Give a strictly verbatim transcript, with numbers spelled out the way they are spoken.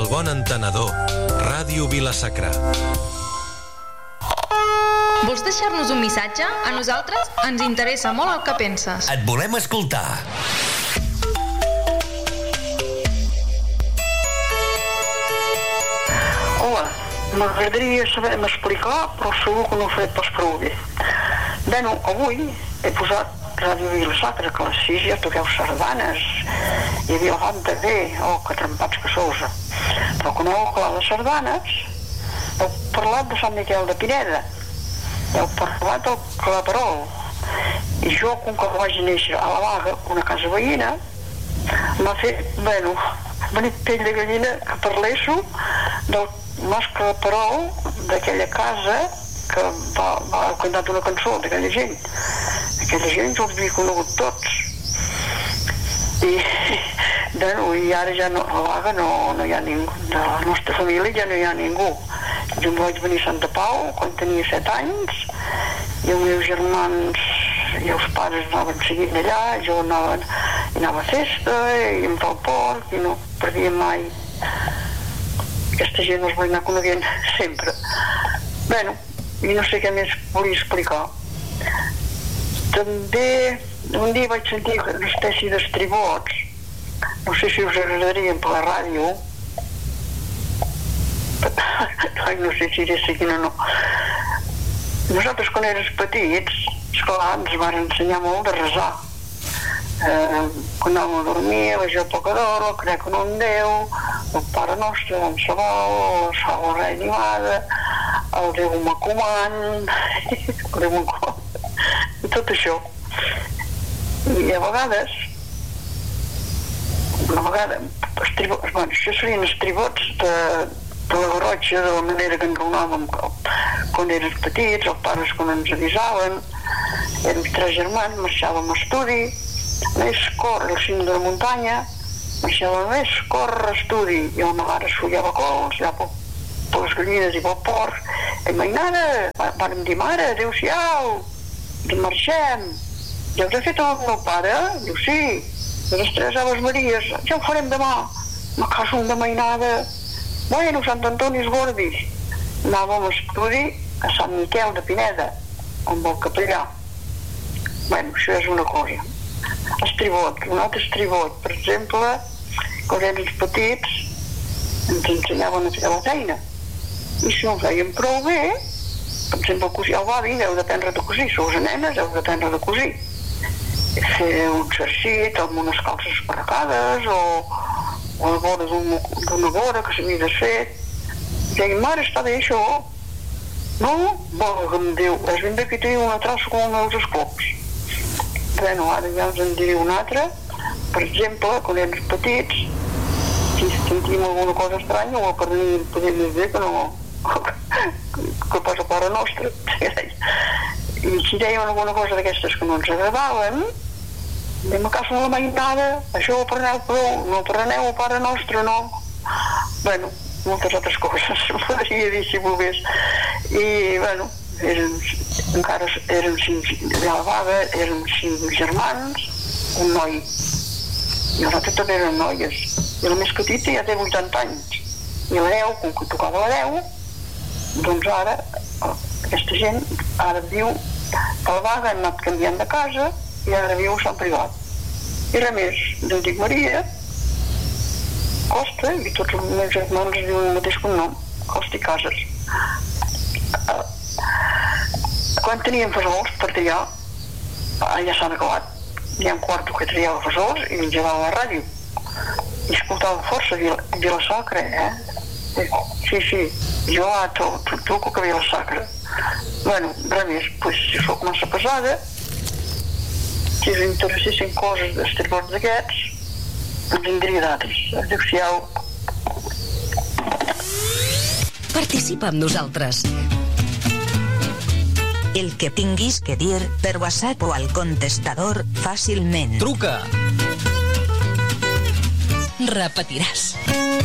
del bon entenedor. Ràdio Vila-sacra. Vols deixar-nos un missatge? A nosaltres ens interessa molt el que penses. Et volem escoltar. Hola, m'agradaria saber m'explicar, però segur que no ho faré pas prou bé. Bueno, avui he posat Ràdio Vila-sacra, que a les sis ja toqueu sardanes. Hi havia el banda bé, oh, que trempats que sous. Però quan heu acabat les sardanes, heu parlat de Sant Miquel de Pineda. Heu parlat del claverol. I jo, com que vaig néixer a la Vaga, una casa veïna, m'ha fet, bueno, m'ha dit pell de gallina que parléssiu del mas claverol d'aquella casa que va, va cantar una cançó d'aquella gent. Aquella gent jo els havia conegut tots. I, bueno, i ara ja no, a la Vaga no, no hi ha ningú. De la nostra família ja no hi ha ningú. Jo em vaig venir a Santa Pau quan tenia set anys i els meus germans i els pares anaven seguint allà, jo anava, anava a festa i em fa el porc i no perdia mai. Aquesta gent els vaig anar coneguent sempre. Bueno, i no sé què més volia explicar. També un dia vaig sentir una espècie d'estribots, no sé si us agradarien per la ràdio. Ai, no sé si era seguint o no. Nosaltres quan érem petits, esclar, ens van ensenyar molt de resar. Eh, quan anàvem a dormir, la jo pecador, el crec en un Déu, el Pare Nostre, en Sabal, la Salva reanimada, el Déu m'acomand, el Déu m'acomand, i tot això. I a vegades, una vegada, estribots, bueno, això serien estribots de, de la Garrotxa, de la manera que ens raonàvem quan érem petits, els pares quan ens avisaven, érem tres germans, marxàvem a estudi, més córrer al cim de la muntanya, marxàvem més córrer a estudi, i la mare es follava cols, allà per, per les gallines i pel porc, i mainada, vàrem dir, mare, adéu-siau, i marxem. Ja us he fet el meu pare? Diu, sí, de les tres Aves Maries, ja ho farem demà. Me caso de mainada. Bueno, Sant Antoni es gordi. Anàvem a estudi a Sant Miquel de Pineda, amb el capellà. Bueno, això és una cosa. Estribot, un altre estribot, per exemple, quan érem petits, ens ensenyaven a fer la feina. I si no ho fèiem prou bé, per exemple, cosir el bavi, heu d'aprendre a cosir. Sous nenes, heu d'aprendre a cosir. Fer un xercit amb unes calces esparracades o, o a la vora d'una vora que s'havia desfet. Deia, mare, està bé això? No? Valga'm Déu, és ben bé que teniu una traça com els meus esclops. Bueno, ara ja us en diré una altra. Per exemple, quan érem petits, si sentim alguna cosa estranya, o per mi podem dir que no, que posa Pare Nostre. I si dèiem alguna cosa d'aquestes que no ens agradaven, anem a casa de la mainada, això ho apreneu prou, no apreneu el Pare Nostre, no. Bueno, moltes altres coses, podria dir si volgués. I, bueno, érem, encara érem cinc, a la Vaga, érem cinc germans, un noi. I els altres també eren noies. I la més petita ja té vuitanta anys. I la deu, com que tocava la deu, doncs ara, aquesta gent ara viu a la Vaga, han anat canviant de casa i ara viu a Sant Privat. I res més, em dic Maria Costa, i tots els meus germans diuen el mateix cognom, Costa i Cases. Quan teníem fesols per triar, ja s'han acabat. Hi ha un quarto que triava fesols i engegava la ràdio. I escoltava força Vila-sacra, eh? Sí, sí, jo truco que Vila-sacra. Bueno, res més, doncs si sóc massa pesada, si us interessessin coses d'estribots d'aquests, ens en diria d'altres. Adéu-siau. Participa amb nosaltres. El que tinguis que dir per WhatsApp o al contestador fàcilment. Truca! Repetiràs.